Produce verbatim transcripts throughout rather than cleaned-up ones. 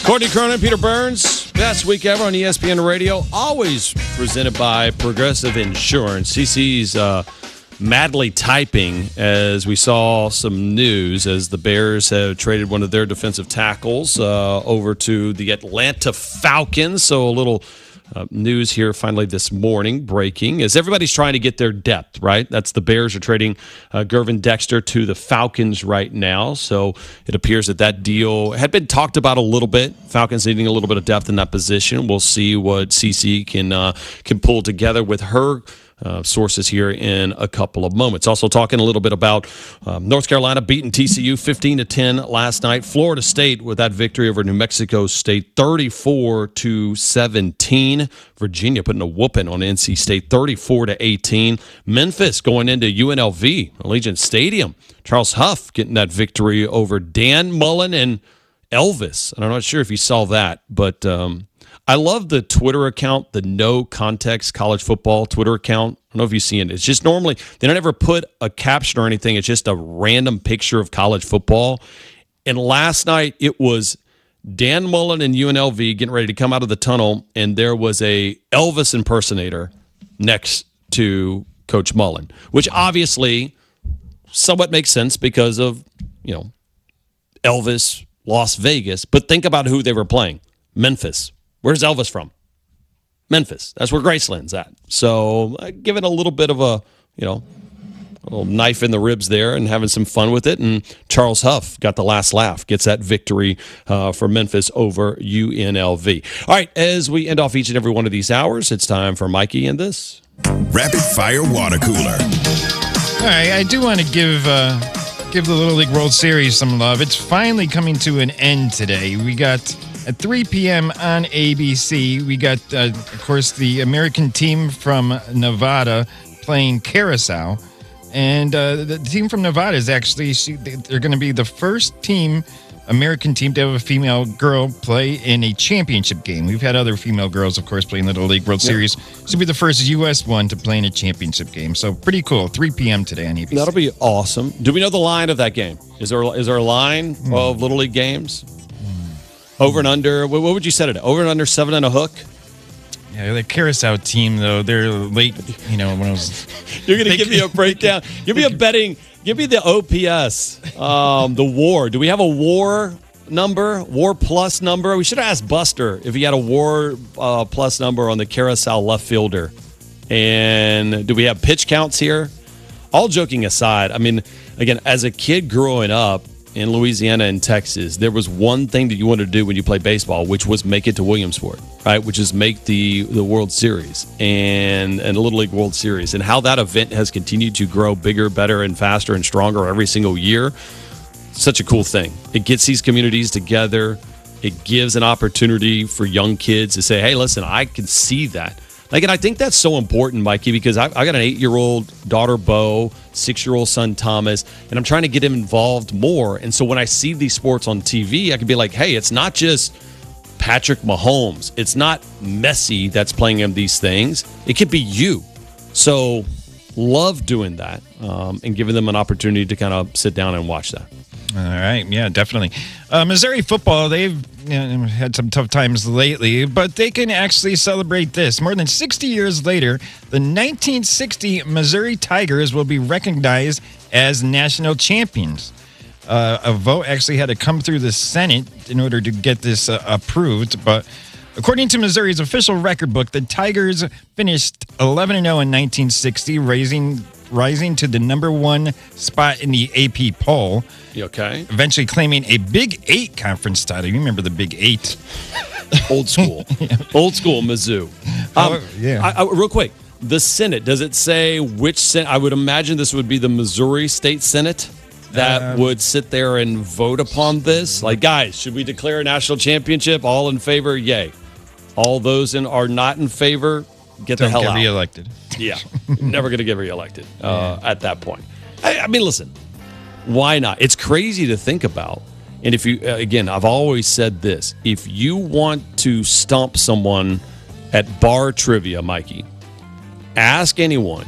Courtney Cronin, Peter Burns, best week ever on E S P N Radio. Always presented by Progressive Insurance. C C's uh, madly typing as we saw some news as the Bears have traded one of their defensive tackles uh, over to the Atlanta Falcons. So a little uh, news here finally this morning breaking as everybody's trying to get their depth, right? That's the Bears are trading uh, Gervin Dexter to the Falcons right now. So it appears that that deal had been talked about a little bit. Falcons needing a little bit of depth in that position. We'll see what C C can uh, can pull together with her Uh, sources here in a couple of moments. Also talking a little bit about um, North Carolina beating T C U fifteen to ten last night. Florida State with that victory over New Mexico State thirty-four to seventeen. Virginia putting a whooping on N C State thirty-four to eighteen. Memphis going into U N L V, Allegiant Stadium. Charles Huff getting that victory over Dan Mullen and Elvis. And I'm not sure if you saw that, but um, I love the Twitter account, the No Context College Football Twitter account. I don't know if you've seen it. It's just normally, they don't ever put a caption or anything. It's just a random picture of college football. And last night, it was Dan Mullen and U N L V getting ready to come out of the tunnel, and there was a Elvis impersonator next to Coach Mullen, which obviously somewhat makes sense because of, you know, Elvis, Las Vegas. But think about who they were playing. Memphis. Where's Elvis from? Memphis. That's where Graceland's at. So uh, giving a little bit of a, you know, a little knife in the ribs there and having some fun with it. And Charles Huff got the last laugh, gets that victory uh, for Memphis over U N L V. All right, as we end off each and every one of these hours, it's time for Mikey and this. Rapid Fire Water Cooler. All right, I do want to give uh, give the Little League World Series some love. It's finally coming to an end today. We got... At three p.m. on A B C, we got, uh, of course, the American team from Nevada playing Curacao. And uh, the team from Nevada is actually, they're going to be the first team, American team, to have a female girl play in a championship game. We've had other female girls, of course, playing the Little League World yep. Series. This will be the first U S one to play in a championship game. So pretty cool. three p.m. today on A B C. That'll be awesome. Do we know the line of that game? Is there, is there a line mm. of Little League games? Over and under, what would you set it at? Over and under seven and a hook? Yeah, the Curacao team, though, they're late, you know, when I was... You're going to give me a breakdown. Give me a betting, give me the O P S, um, the WAR. Do we have a WAR number, WAR plus number? We should have asked Buster if he had a WAR uh, plus number on the Curacao left fielder. And do we have pitch counts here? All joking aside, I mean, again, as a kid growing up, in Louisiana and Texas, there was one thing that you wanted to do when you played baseball, which was make it to Williamsport, right? Which is make the the World Series and and the Little League World Series, and how that event has continued to grow bigger, better, and faster and stronger every single year. Such a cool thing. It gets these communities together. It gives an opportunity for young kids to say, "Hey, listen, I can see that." Like, and I think that's so important, Mikey, because I, I got an eight-year-old daughter, Bo, six-year-old son, Thomas, and I'm trying to get him involved more. And so when I see these sports on T V, I can be like, hey, it's not just Patrick Mahomes. It's not Messi that's playing in these things. It could be you. So love doing that um, and giving them an opportunity to kind of sit down and watch that. All right. Yeah, definitely. Uh, Missouri football, they've you know, had some tough times lately, but they can actually celebrate this. More than sixty years later, the nineteen sixty Missouri Tigers will be recognized as national champions. Uh, a vote actually had to come through the Senate in order to get this uh, approved, but according to Missouri's official record book, the Tigers finished eleven and oh in nineteen sixty, raising rising to the number one spot in the A P poll. You okay? Eventually claiming a Big Eight conference title. You remember the Big Eight? Old school. yeah. Old school Mizzou. Um, oh, yeah. I, I, real quick, the Senate, does it say which Senate? I would imagine this would be the Missouri State Senate that um, would sit there and vote upon this. Like, guys, should we declare a national championship? All in favor? Yay. All those in are not in favor? Get Don't the hell get out. reelected. Yeah, never going to get reelected uh, yeah. at that point. I, I mean, listen, why not? It's crazy to think about. And if you, again, I've always said this. If you want to stump someone at bar trivia, Mikey, ask anyone,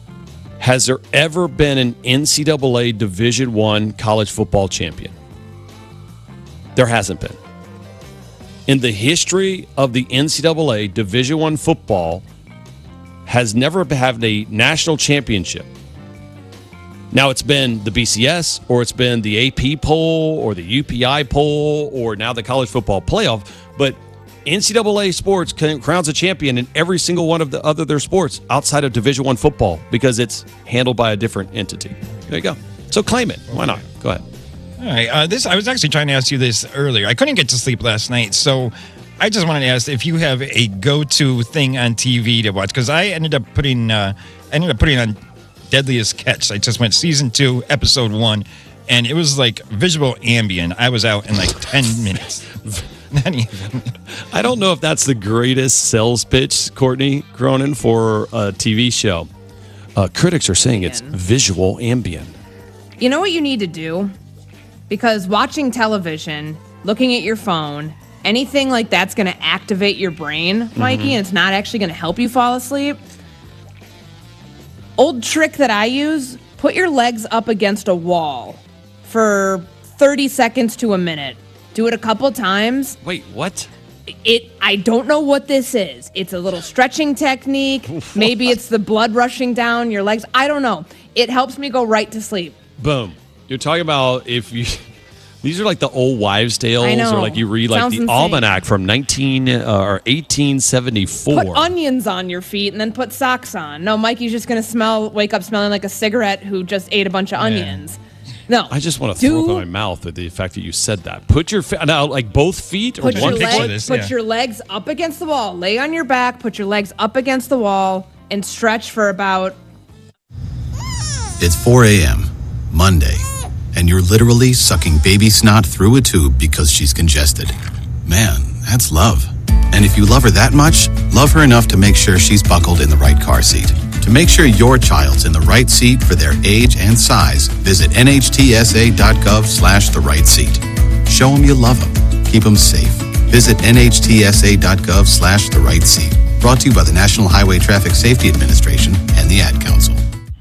has there ever been an N C double A Division I college football champion? There hasn't been. in the history of the N C double A, Division I football has never had a national championship. Now, it's been the B C S, or it's been the A P poll, or the U P I poll, or now the college football playoff. But N C double A sports crowns a champion in every single one of the other their sports outside of Division I football because it's handled by a different entity. There you go. So claim it. Why not? Go ahead. All right. Uh, this I was actually trying to ask you this earlier. I couldn't get to sleep last night, so I just wanted to ask if you have a go-to thing on T V to watch, because I ended up putting uh, I ended up putting on Deadliest Catch. I just went season two, episode one, and it was like visual ambient. I was out in like ten minutes. Not even. I don't know if that's the greatest sales pitch, Courtney Cronin, for a T V show. Uh, critics are saying it's visual ambient. You know what you need to do? Because watching television, looking at your phone, anything like that's going to activate your brain, Mikey, mm-hmm. and it's not actually going to help you fall asleep. Old trick that I use, put your legs up against a wall for thirty seconds to a minute. Do it a couple times. Wait, what? It. I don't know what this is. It's a little stretching technique. Maybe it's the blood rushing down your legs. I don't know. It helps me go right to sleep. Boom. You're talking about if you... These are like the old wives' tales, I know. Or like you read like Sounds the insane. Almanac from nineteen uh, or eighteen seventy-four. Put onions on your feet and then put socks on. No, Mikey's just gonna smell, wake up smelling like a cigarette who just ate a bunch of Yeah. onions. No, I just want to do, throw up in my mouth at the fact that you said that. Put your fa- now like both feet or Put one your, picture leg, this, put yeah. your legs up against the wall. Lay on your back. Put your legs up against the wall and stretch for about. It's four a.m., Monday, and you're literally sucking baby snot through a tube because she's congested. Man, that's love. And if you love her that much, love her enough to make sure she's buckled in the right car seat. To make sure your child's in the right seat for their age and size, visit nhtsa.gov slash the right seat. Show them you love them. Keep them safe. Visit nhtsa.gov slash the right seat. Brought to you by the National Highway Traffic Safety Administration and the Ad Council.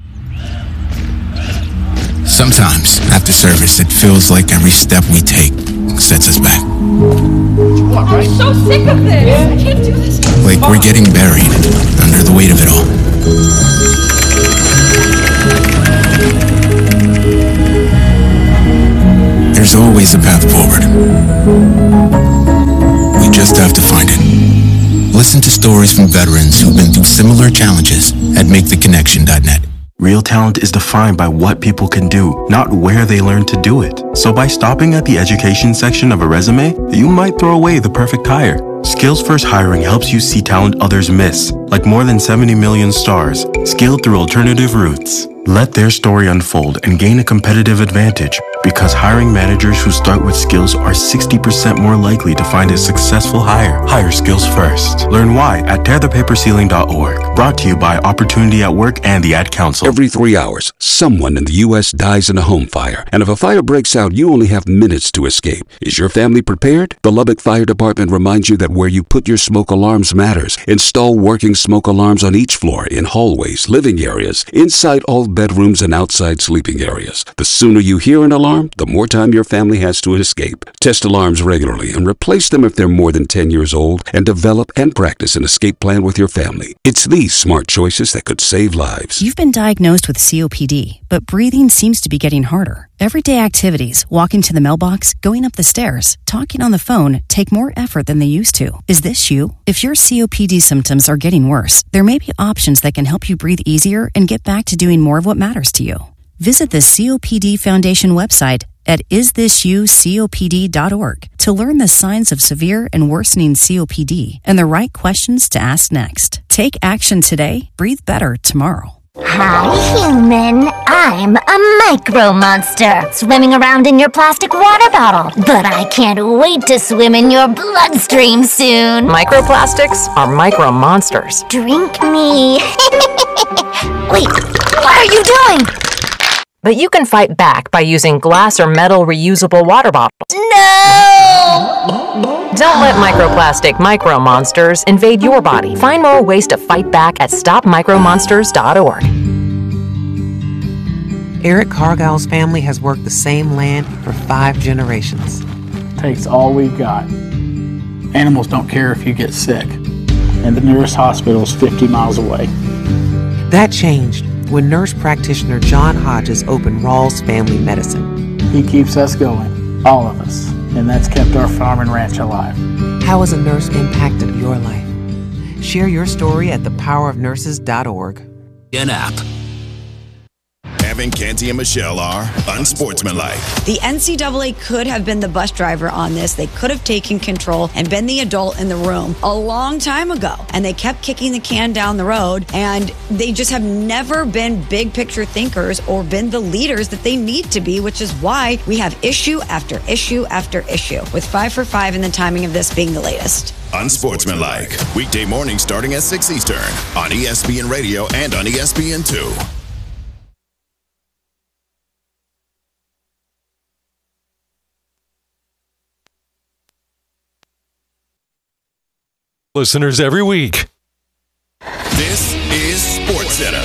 Sometimes, after service, it feels like every step we take sets us back. I'm so sick of this. I can't do this. Like we're getting buried under the weight of it all. There's always a path forward. We just have to find it. Listen to stories from veterans who've been through similar challenges at make the connection dot net. Real talent is defined by what people can do, not where they learn to do it. So by stopping at the education section of a resume, you might throw away the perfect hire. Skills First Hiring helps you see talent others miss, like more than seventy million stars, skilled through alternative routes. Let their story unfold and gain a competitive advantage, because hiring managers who start with skills are sixty percent more likely to find a successful hire. Hire skills first. Learn why at tear the paper ceiling dot org. Brought to you by Opportunity at Work and the Ad Council. Every three hours, someone in the U S dies in a home fire. And if a fire breaks out, you only have minutes to escape. Is your family prepared? The Lubbock Fire Department reminds you that where you put your smoke alarms matters. Install working smoke alarms on each floor, in hallways, living areas, inside all bedrooms, and outside sleeping areas. The sooner you hear an alarm, the more time your family has to escape. Test alarms regularly and replace them if they're more than ten years old, and develop and practice an escape plan with your family. It's these smart choices that could save lives. You've been diagnosed with C O P D, but breathing seems to be getting harder. Everyday activities, walking to the mailbox, going up the stairs, talking on the phone, take more effort than they used to. Is this you? If your C O P D symptoms are getting worse, there may be options that can help you breathe easier and get back to doing more of what matters to you. Visit the C O P D Foundation website at is this you C O P D dot org to learn the signs of severe and worsening C O P D and the right questions to ask next. Take action today, breathe better tomorrow. Hi, human. I'm a micro monster, swimming around in your plastic water bottle. But I can't wait to swim in your bloodstream soon. Microplastics are micro monsters. Drink me. Wait, what are you doing? But you can fight back by using glass or metal reusable water bottles. No! Don't let microplastic micro monsters invade your body. Find more ways to fight back at stop micro monsters dot org. Eric Cargill's family has worked the same land for five generations. Takes all we've got. Animals don't care if you get sick, and the nearest hospital is fifty miles away. That changed when nurse practitioner John Hodges opened Rawls Family Medicine. He keeps us going, all of us, and that's kept our farm and ranch alive. How has a nurse impacted your life? Share your story at the power of nurses dot org. An app. Evan, Canty, and Michelle are unsportsmanlike. The N C double A could have been the bus driver on this. They could have taken control and been the adult in the room a long time ago. And they kept kicking the can down the road. And they just have never been big picture thinkers or been the leaders that they need to be, which is why we have issue after issue after issue, with five for five and the timing of this being the latest. Unsportsmanlike. Weekday mornings starting at six Eastern on E S P N Radio and on E S P N two. Listeners every week. This is SportsCenter.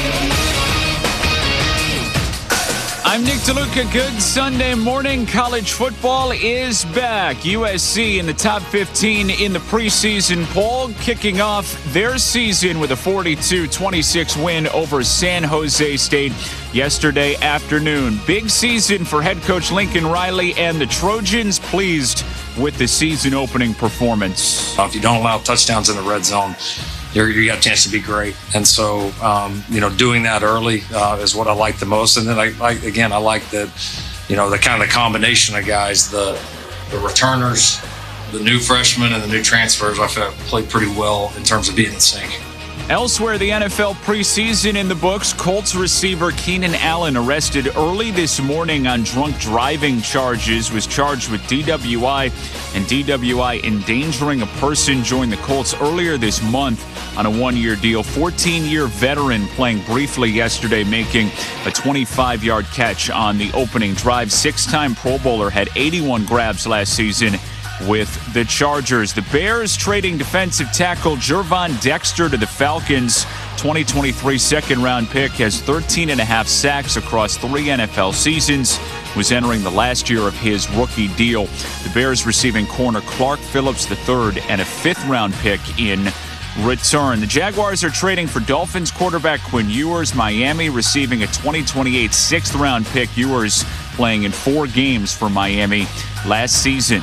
I'm Nick DeLuca. Good Sunday morning. College football is back. U S C in the top fifteen in the preseason poll, kicking off their season with a forty-two twenty-six win over San Jose State yesterday afternoon. Big season for head coach Lincoln Riley and the Trojans, pleased with the season opening performance. If you don't allow touchdowns in the red zone, you're, you got a chance to be great. And so, um, you know, doing that early uh, is what I like the most. And then, I, I again, I like that, you know, the kind of the combination of guys, the the returners, the new freshmen, and the new transfers, I felt played pretty well in terms of being in sync. Elsewhere, the N F L preseason in the books. Colts receiver Keenan Allen, arrested early this morning on drunk driving charges, was charged with D W I and D W I endangering a person, joined the Colts earlier this month on a one-year deal. fourteen-year veteran playing briefly yesterday, making a twenty-five-yard catch on the opening drive. Six-time Pro Bowler, had eighty-one grabs last season with the Chargers. The Bears trading defensive tackle Gervon Dexter to the Falcons. twenty twenty-three second-round pick, has thirteen and a half sacks across three N F L seasons, was entering the last year of his rookie deal. The Bears receiving corner Clark Phillips the third and a fifth-round pick in return. The Jaguars are trading for Dolphins quarterback Quinn Ewers. Miami receiving a twenty twenty-eight sixth-round pick. Ewers playing in four games for Miami last season.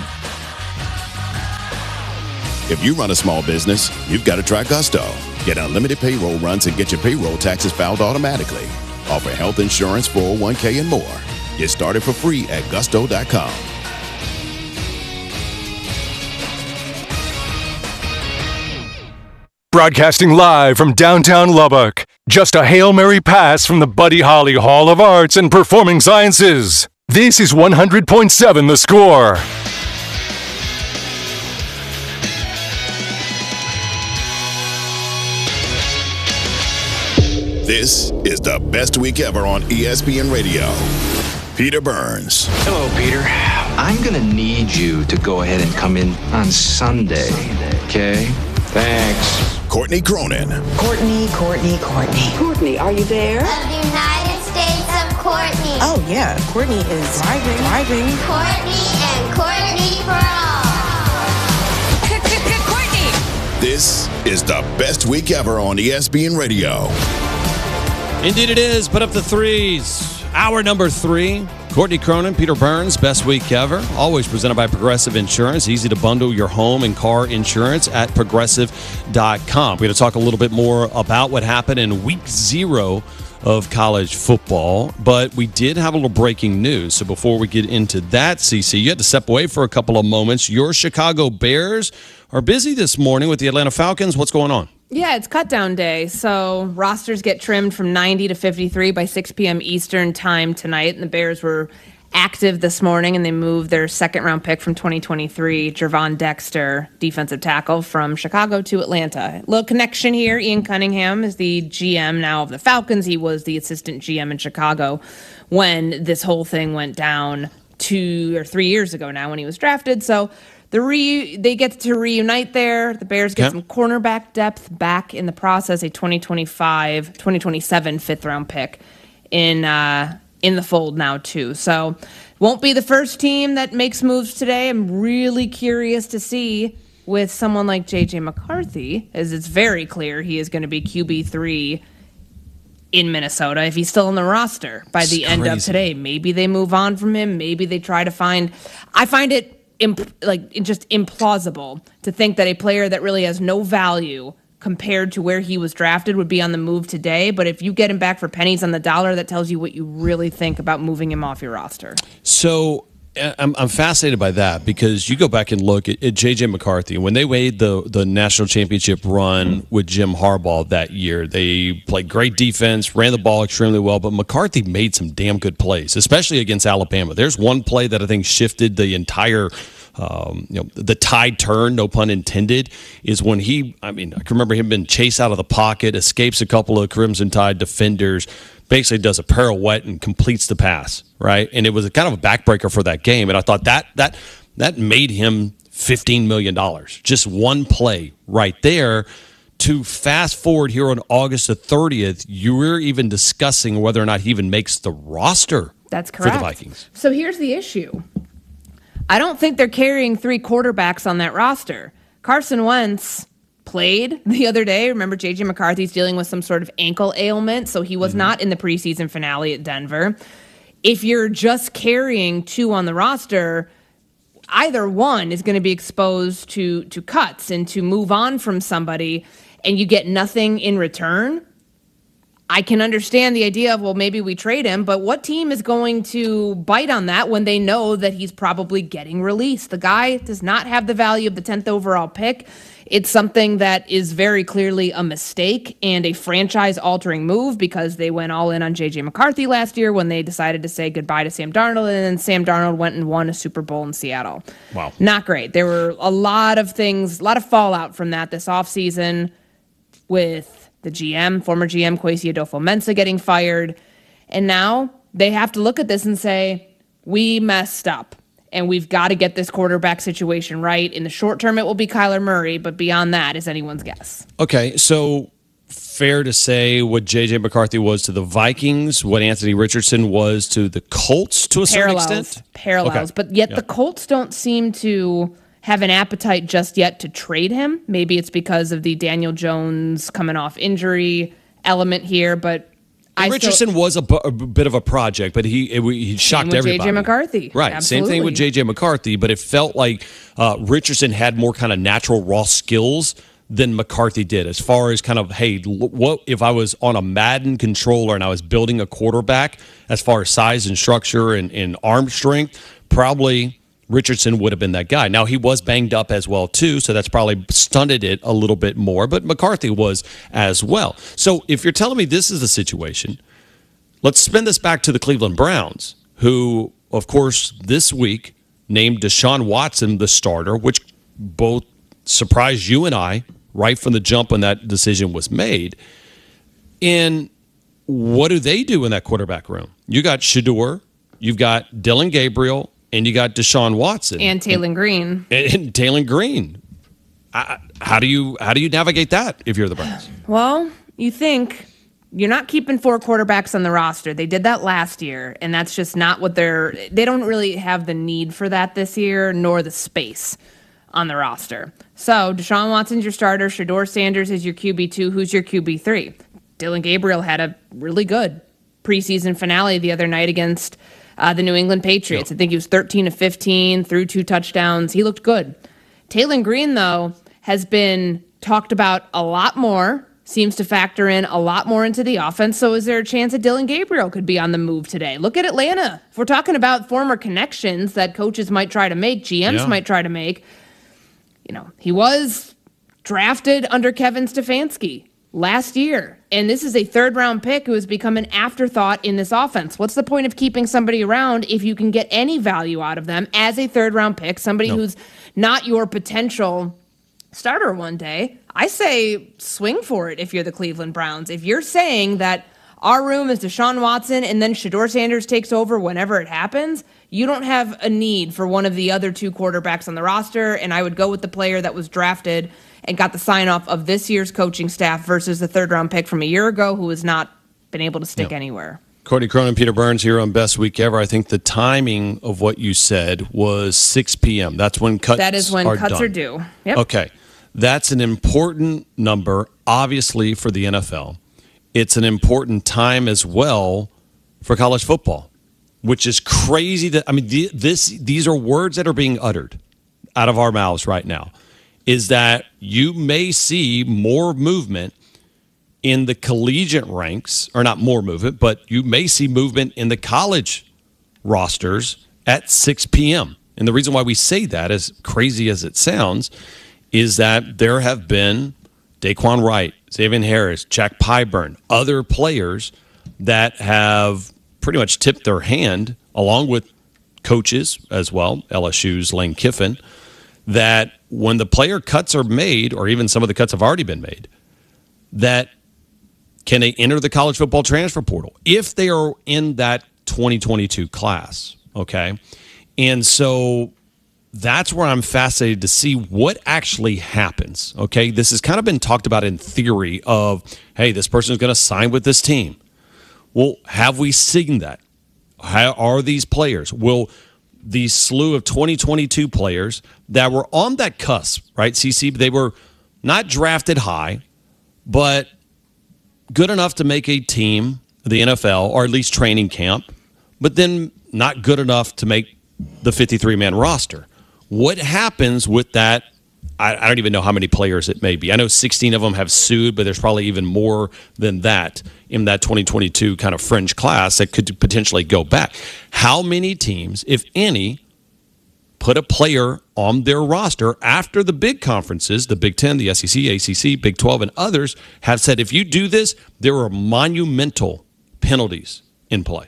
If you run a small business, you've got to try Gusto. Get unlimited payroll runs and get your payroll taxes filed automatically. Offer health insurance, four oh one k, and more. Get started for free at gusto dot com. Broadcasting live from downtown Lubbock. Just a Hail Mary pass from the Buddy Holly Hall of Arts and Performing Sciences. This is one hundred point seven The Score. This is the best week ever on E S P N Radio. Peter Burns. Hello, Peter. I'm going to need you to go ahead and come in on Sunday, okay? Thanks. Courtney Cronin. Courtney, Courtney, Courtney. Courtney, are you there? Of the United States of Courtney. Oh, yeah. Courtney is driving. Driving. Courtney and Courtney for all. Courtney! This is the best week ever on E S P N Radio. Indeed it is. Put up the threes. Hour number three. Courtney Cronin, Peter Burns, best week ever. Always presented by Progressive Insurance. Easy to bundle your home and car insurance at progressive dot com. We're going to talk a little bit more about what happened in week zero of college football, but we did have a little breaking news. So before we get into that, Cece, you had to step away for a couple of moments. Your Chicago Bears are busy this morning with the Atlanta Falcons. What's going on? Yeah, it's cut down day, so rosters get trimmed from ninety to fifty-three by six p.m. Eastern time tonight, and the Bears were active this morning, and they moved their second-round pick from twenty twenty-three, Gervon Dexter, defensive tackle, from Chicago to Atlanta. Little connection here. Ian Cunningham is the G M now of the Falcons. He was the assistant G M in Chicago when this whole thing went down two or three years ago now when he was drafted, so The re they get to reunite there. The Bears get Okay. some cornerback depth back in the process, a twenty twenty-five, twenty twenty-seven fifth-round pick in uh, in the fold now, too. So won't be the first team that makes moves today. I'm really curious to see with someone like J J McCarthy, as it's very clear he is going to be Q B three in Minnesota if he's still on the roster by the It's end of crazy. today. Maybe they move on from him. Maybe they try to find. I find it imp, like it just implausible to think that a player that really has no value compared to where he was drafted would be on the move today. But if you get him back for pennies on the dollar, that tells you what you really think about moving him off your roster. So uh, I'm, I'm fascinated by that because you go back and look at, at J J McCarthy. When they made the, the national championship run with Jim Harbaugh that year, they played great defense, ran the ball extremely well, but McCarthy made some damn good plays, especially against Alabama. There's one play that I think shifted the entire Um, you know, the tide turn, no pun intended, is when he, I mean, I can remember him being chased out of the pocket, escapes a couple of Crimson Tide defenders, basically does a pirouette and completes the pass, right? And it was a kind of a backbreaker for that game. And I thought that that that made him fifteen million dollars. Just one play right there. To fast forward here on August the thirtieth, you were even discussing whether or not he even makes the roster. That's for correct. the Vikings. So here's the issue. I don't think they're carrying three quarterbacks on that roster. Carson Wentz played the other day. Remember, J J McCarthy's dealing with some sort of ankle ailment, so he was mm-hmm. not in the preseason finale at Denver. If you're just carrying two on the roster, either one is going to be exposed to to cuts and to move on from somebody, and you get nothing in return. I can understand the idea of, well, maybe we trade him, but what team is going to bite on that when they know that he's probably getting released? The guy does not have the value of the tenth overall pick. It's something that is very clearly a mistake and a franchise-altering move because they went all in on J J McCarthy last year when they decided to say goodbye to Sam Darnold, and then Sam Darnold went and won a Super Bowl in Seattle. Wow. Not great. There were a lot of things, a lot of fallout from that this offseason with the G M, former G M Kwesi Adolfo-Mensah getting fired. And now they have to look at this and say, we messed up and we've got to get this quarterback situation right. In the short term, it will be Kyler Murray, but beyond that is anyone's guess. Okay, so fair to say what J J McCarthy was to the Vikings, what Anthony Richardson was to the Colts to a Parallels, certain extent? Parallels. Okay. But yet Yeah. the Colts don't seem to have an appetite just yet to trade him. Maybe it's because of the Daniel Jones coming off injury element here, but I Richardson still, was a, bu- a bit of a project, but he it, he shocked with everybody. J J McCarthy. Right, same thing with Absolutely. J J McCarthy, but it felt like uh, Richardson had more kind of natural raw skills than McCarthy did as far as kind of, hey, l- what if I was on a Madden controller and I was building a quarterback as far as size and structure and, and arm strength, probably Richardson would have been that guy. Now, he was banged up as well, too, so that's probably stunted it a little bit more, but McCarthy was as well. So if you're telling me this is the situation, let's spin this back to the Cleveland Browns, who, of course, this week named Deshaun Watson the starter, which both surprised you and I right from the jump when that decision was made. And what do they do in that quarterback room? You got Shador, you've got Dylan Gabriel, and you got Deshaun Watson And Taylor Green. and, and Taylor Green. I, how do you how do you navigate that if you're the Browns? Well, you think you're not keeping four quarterbacks on the roster. They did that last year, and that's just not what they're – they don't really have the need for that this year, nor the space on the roster. So Deshaun Watson's your starter. Shador Sanders is your Q B two. Who's your Q B three? Dylan Gabriel had a really good preseason finale the other night against uh, the New England Patriots. Yep. I think he was thirteen of fifteen, threw two touchdowns. He looked good. Taylor Green, though, has been talked about a lot more, seems to factor in a lot more into the offense. So is there a chance that Dylan Gabriel could be on the move today? Look at Atlanta. If we're talking about former connections that coaches might try to make, G Ms Yeah. might try to make, you know, he was drafted under Kevin Stefanski last year. And this is a third round pick who has become an afterthought in this offense. What's the point of keeping somebody around if you can get any value out of them as a third round pick, somebody No. who's not your potential starter one day? I say swing for it if you're the Cleveland Browns. If you're saying that our room is Deshaun Watson and then Shador Sanders takes over whenever it happens, you don't have a need for one of the other two quarterbacks on the roster, and I would go with the player that was drafted and got the sign-off of this year's coaching staff versus the third-round pick from a year ago who has not been able to stick Yeah. anywhere. Courtney Cronin, Peter Burns here on Best Week Ever. I think the timing of what you said was six p.m. That's when cuts That is when are cuts done. are due. Yep. Okay. That's an important number, obviously, for the N F L. It's an important time as well for college football, which is crazy. That I mean, this these are words that are being uttered out of our mouths right now, is that you may see more movement in the collegiate ranks, or not more movement, but you may see movement in the college rosters at six p.m. And the reason why we say that, as crazy as it sounds, is that there have been Daquan Wright, Xavier Harris, Jack Pyburn, other players that have pretty much tipped their hand, along with coaches as well, L S U's Lane Kiffin, that when the player cuts are made, or even some of the cuts have already been made, that can they enter the college football transfer portal if they are in that twenty twenty-two class, okay? And so that's where I'm fascinated to see what actually happens, okay? This has kind of been talked about in theory of, hey, this person is going to sign with this team. Well, have we seen that? How are these players? Will these slew of twenty twenty-two players that were on that cusp, right, C C, they were not drafted high, but good enough to make a team, the N F L, or at least training camp, but then not good enough to make the fifty-three man roster. What happens with that? I, I don't even know how many players it may be. I know sixteen of them have sued, but there's probably even more than that in that twenty twenty-two kind of fringe class that could potentially go back. How many teams, if any, put a player on their roster after the big conferences, the Big Ten, the S E C, A C C, Big twelve, and others have said, if you do this, there are monumental penalties in play?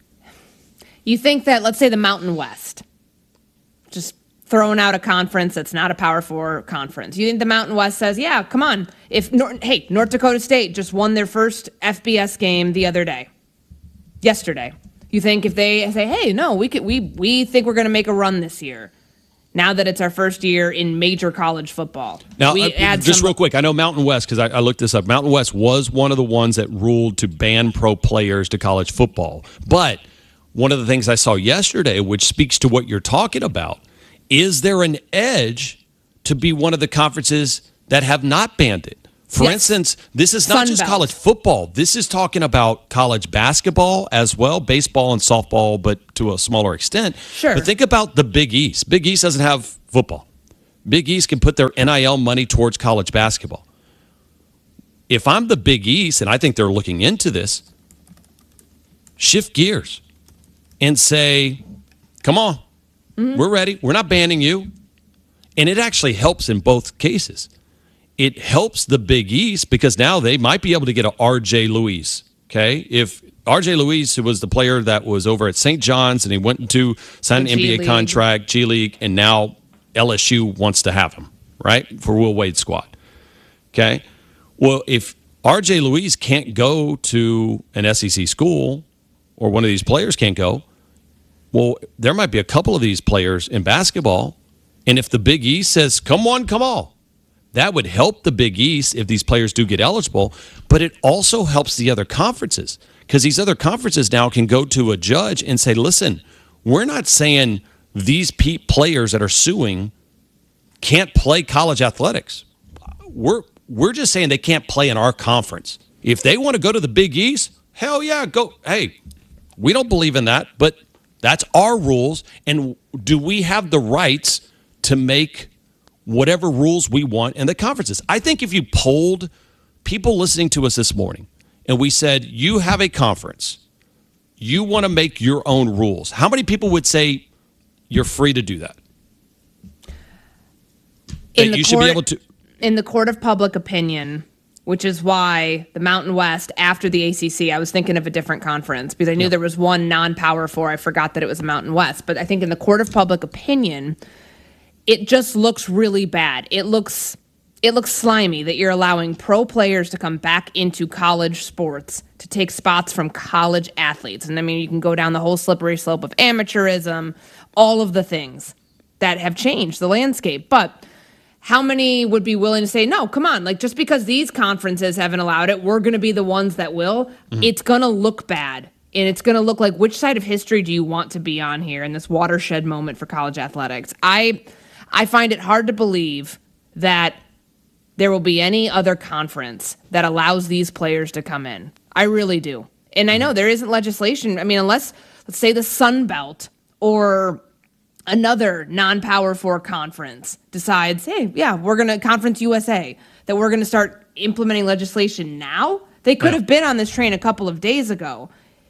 You think that, let's say the Mountain West, just throwing out a conference that's not a Power Four conference. You think the Mountain West says, yeah, come on. If Nor- Hey, North Dakota State just won their first F B S game the other day, yesterday. You think if they say, hey, no, we could, we we think we're going to make a run this year, now that it's our first year in major college football. Now, we uh, add just some- real quick, I know Mountain West, because I, I looked this up. Mountain West was one of the ones that ruled to ban pro players to college football. But one of the things I saw yesterday, which speaks to what you're talking about, is there an edge to be one of the conferences that have not banned it? For Yes. instance, this is not Sun just Belt. college football. This is talking about college basketball as well, baseball and softball, but to a smaller extent. Sure. But think about the Big East. Big East doesn't have football. Big East can put their N I L money towards college basketball. If I'm the Big East, and I think they're looking into this, shift gears and say, come on, Mm-hmm. we're ready. We're not banning you. And it actually helps in both cases. It helps the Big East because now they might be able to get a R J Luis. Okay, if R J Luis, who was the player that was over at Saint John's and he went into signed an N B A G League. contract, G League, and now L S U wants to have him, right, for Will Wade's squad. Okay, well, if R J Luis can't go to an S E C school, or one of these players can't go, well, there might be a couple of these players in basketball, and if the Big East says, come on, come on, that would help the Big East if these players do get eligible, but it also helps the other conferences because these other conferences now can go to a judge and say, listen, we're not saying these pe- players that are suing can't play college athletics. We're, we're just saying they can't play in our conference. If they want to go to the Big East, hell yeah, go. Hey, we don't believe in that, but that's our rules. And do we have the rights to make whatever rules we want in the conferences? I think if you polled people listening to us this morning and we said, you have a conference, you want to make your own rules, how many people would say you're free to do that? In That the you should be court- able to. in the court of public opinion, which is why the Mountain West, after the A C C, I was thinking of a different conference because I knew there was one non-Power Four. I forgot that it was a Mountain West. But I think in the court of public opinion, it just looks really bad. It looks it looks slimy that you're allowing pro players to come back into college sports to take spots from college athletes. And I mean, you can go down the whole slippery slope of amateurism, all of the things that have changed the landscape. But how many would be willing to say, no, come on, like just because these conferences haven't allowed it, we're going to be the ones that will. Mm-hmm. It's going to look bad And it's going to look like, which side of history do you want to be on here in this watershed moment for college athletics? I I find it hard to believe that there will be any other conference that allows these players to come in. I really do. And I know there isn't legislation. I mean, unless, let's say, the Sun Belt or another non-Power Four conference decides, hey, yeah, we're going to, Conference U S A, that we're going to start implementing legislation now. They could yeah. have been on this train a couple of days ago.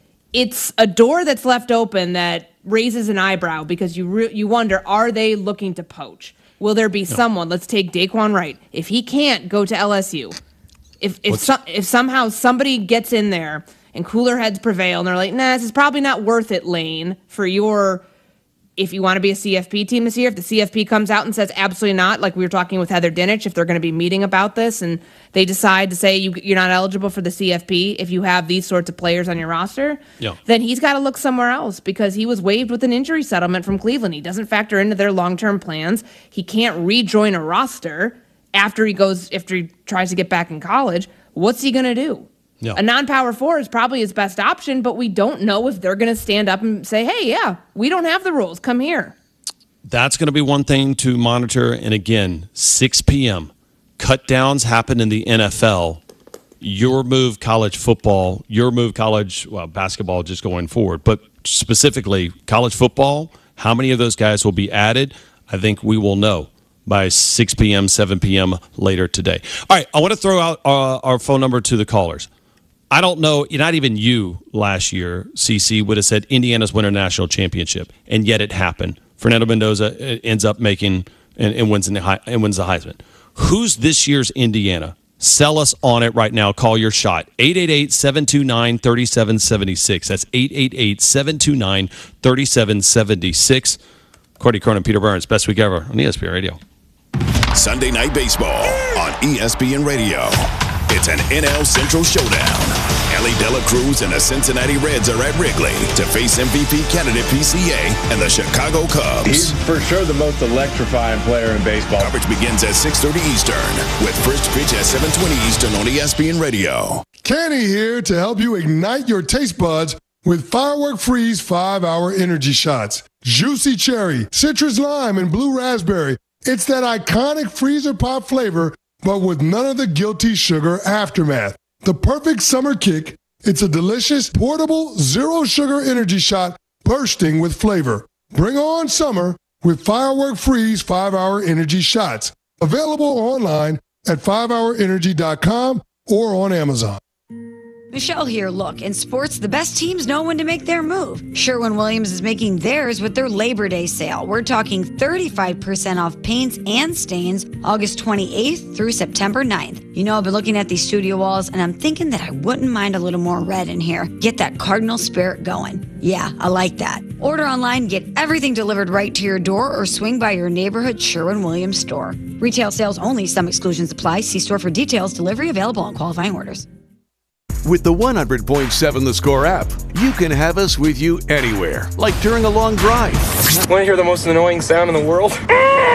It's a door that's left open that raises an eyebrow because you re- you wonder, are they looking to poach? Will there be no. someone? Let's take Daquan Wright. If he can't go to L S U, if if so, if somehow somebody gets in there and cooler heads prevail and they're like, nah, this is probably not worth it, Lane, for your. If you want to be a C F P team this year, if the C F P comes out and says absolutely not, like we were talking with Heather Dinich, if they're going to be meeting about this and they decide to say you, you're not eligible for the C F P if you have these sorts of players on your roster, yeah. then he's got to look somewhere else because he was waived with an injury settlement from Cleveland. He doesn't factor into their long-term plans. He can't rejoin a roster after he goes, after he tries to get back in college. What's he going to do? Yeah. A non-power four is probably his best option, but we don't know if they're going to stand up and say, hey, yeah, we don't have the rules. Come here. That's going to be one thing to monitor. And again, six p.m. Cut downs happen in the N F L. Your move, college football, your move, college well, basketball just going forward. But specifically, college football, how many of those guys will be added? I think we will know by six p.m., seven p.m. later today. All right, I want to throw out uh, our phone number to the callers. I don't know, not even you last year, C C, would have said Indiana's win a national championship, and yet it happened. Fernando Mendoza ends up making and, and wins in the and wins the Heisman. Who's this year's Indiana? Sell us on it right now. Call your shot. eight eight eight, seven two nine, three seven seven six. That's eight eight eight, seven two nine, three seven seven six. Courtney Cronin, Peter Burns, best week ever on E S P N Radio. Sunday Night Baseball on E S P N Radio. It's an N L Central showdown. Ellie Dela Cruz and the Cincinnati Reds are at Wrigley to face M V P candidate P C A and the Chicago Cubs. He's for sure the most electrifying player in baseball. Coverage begins at six thirty Eastern with first pitch at seven twenty Eastern on E S P N Radio. Kenny here to help you ignite your taste buds with Firework Freeze five hour energy shots. Juicy cherry, citrus lime, and blue raspberry. It's that iconic freezer pop flavor, but with none of the guilty sugar aftermath. The perfect summer kick, it's a delicious, portable, zero-sugar energy shot bursting with flavor. Bring on summer with Firework Freeze five hour energy shots. Available online at five hour energy dot com or on Amazon. Michelle here. Look, in sports, the best teams know when to make their move. Sherwin-Williams is making theirs with their Labor Day sale. We're talking thirty-five percent off paints and stains August twenty-eighth through September ninth. You know, I've been looking at these studio walls, and I'm thinking that I wouldn't mind a little more red in here. Get that Cardinal spirit going. Yeah, I like that. Order online, get everything delivered right to your door, or swing by your neighborhood Sherwin-Williams store. Retail sales only. Some exclusions apply. See store for details. Delivery available on qualifying orders. With the one hundred point seven The Score app, you can have us with you anywhere, like during a long drive. Want to hear the most annoying sound in the world? Guys!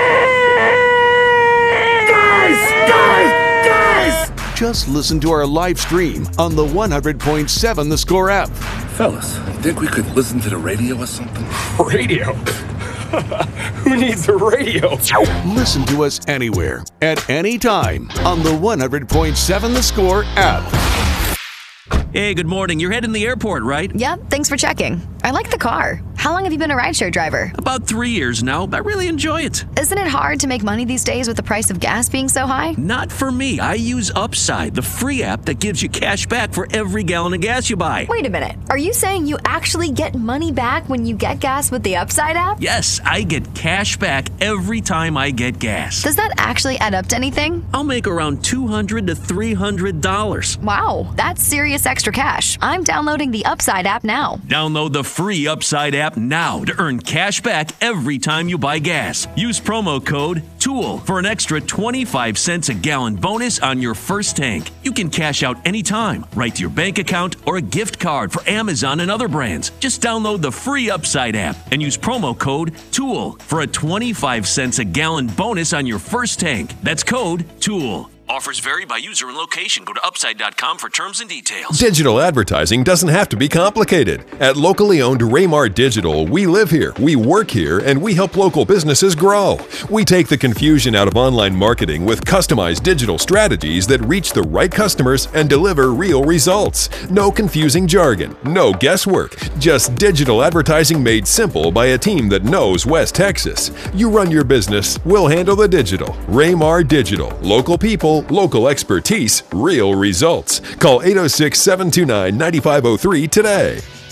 Guys! Guys! Just listen to our live stream on the one hundred point seven The Score app. Fellas, think we could listen to the radio or something? Radio? Who needs a radio? Listen to us anywhere, at any time, on the one hundred point seven The Score app. Hey, good morning. You're heading to the airport, right? Yep, thanks for checking. I like the car. How long have you been a rideshare driver? About three years now, but I really enjoy it. Isn't it hard to make money these days with the price of gas being so high? Not for me. I use Upside, the free app that gives you cash back for every gallon of gas you buy. Wait a minute. Are you saying you actually get money back when you get gas with the Upside app? Yes, I get cash back every time I get gas. Does that actually add up to anything? I'll make around two hundred to three hundred dollars. Wow, that's serious extra cash. I'm downloading the Upside app now. Download the free Upside app now to earn cash back every time you buy gas. Use promo code TOOL for an extra twenty-five cents a gallon bonus on your first tank. You can cash out anytime, right to your bank account or a gift card for Amazon and other brands. Just download the free Upside app and use promo code TOOL for a twenty-five cents a gallon bonus on your first tank. That's code TOOL. Offers vary by user and location. Go to upside dot com for terms and details. Digital advertising doesn't have to be complicated. At locally owned Raymar Digital, we live here, we work here, and we help local businesses grow. We take the confusion out of online marketing with customized digital strategies that reach the right customers and deliver real results. No confusing jargon, no guesswork, just digital advertising made simple by a team that knows West Texas. You run your business, we'll handle the digital. Raymar Digital. Local people, local expertise, real results. Call eight oh six, seven two nine, nine five oh three today.